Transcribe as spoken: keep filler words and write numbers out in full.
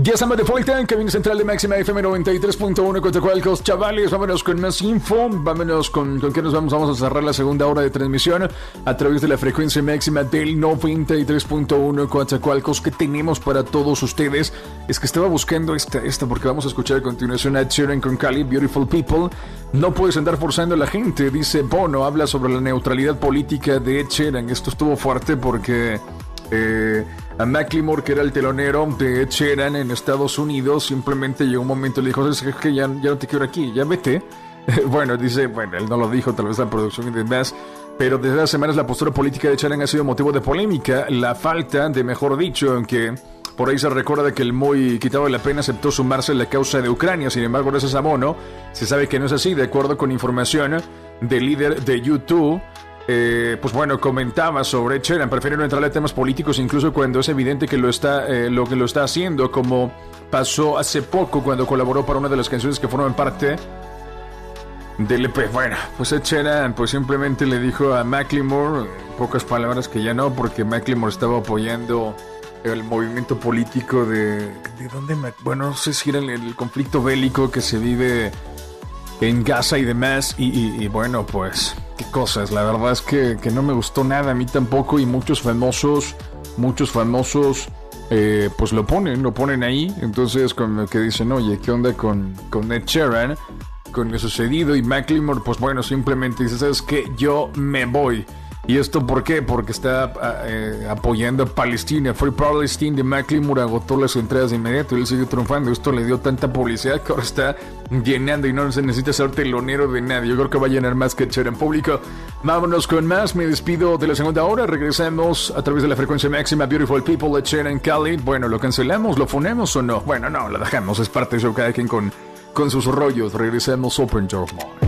Ya estamos de vuelta en cabina central de Máxima F M noventa y tres punto uno Coatzacoalcos. Chavales, vámonos con más info. Vámonos con, con qué nos vamos. Vamos a cerrar la segunda hora de transmisión a través de la frecuencia máxima del noventa y tres punto uno Coatzacoalcos que tenemos para todos ustedes. Es que estaba buscando esta, esta porque vamos a escuchar a continuación a Ed Sheeran con Cali, Beautiful People. No puedes andar forzando a la gente, dice Bono. Habla sobre la neutralidad política de Ed Sheeran. Esto estuvo fuerte porque... Eh, a Macklemore, que era el telonero de Ed Sheeran en Estados Unidos, simplemente llegó un momento y le dijo: es que ya, ya no te quiero aquí, ya vete. Bueno, dice, bueno, él no lo dijo, tal vez la producción y demás, pero desde hace semanas la postura política de Ed Sheeran ha sido motivo de polémica. La falta de, mejor dicho, aunque por ahí se recuerda que el muy quitado de la pena aceptó sumarse a la causa de Ucrania. Sin embargo, gracias a Bono, se sabe que no es así. De acuerdo con información del líder de YouTube, Eh, pues bueno, comentaba sobre Ed Sheeran, prefiere no entrar a temas políticos incluso cuando es evidente que lo está, eh, lo que lo está haciendo, como pasó hace poco cuando colaboró para una de las canciones que forman parte del E P. Bueno, pues Ed Sheeran pues simplemente le dijo a Macklemore, en pocas palabras, que ya no, porque Macklemore estaba apoyando el movimiento político de... ¿De dónde? Bueno, no sé si era el, el conflicto bélico que se vive en Gaza y demás, y, y, y bueno, pues qué cosas, la verdad es que, que no me gustó nada, a mí tampoco, y muchos famosos, muchos famosos, eh, pues lo ponen, lo ponen ahí, entonces como que dicen, oye, ¿qué onda con, con Ed Sheeran, con lo sucedido? Y Macklemore, pues bueno, simplemente dice, ¿sabes qué? Yo me voy. ¿Y esto por qué? Porque está eh, apoyando a Palestina. Free Palestine de Macklemore agotó las entradas de inmediato y él sigue triunfando. Esto le dio tanta publicidad que ahora está llenando y no se necesita ser telonero de nadie. Yo creo que va a llenar más que Ed Sheeran en público. Vámonos con más. Me despido de la segunda hora. Regresamos a través de la frecuencia máxima. Beautiful People, Ed Sheeran, Cali. Bueno, ¿lo cancelamos? ¿Lo ponemos o no? Bueno, no, lo dejamos. Es parte de eso, cada quien con, con sus rollos. Regresamos. Open Your Mind.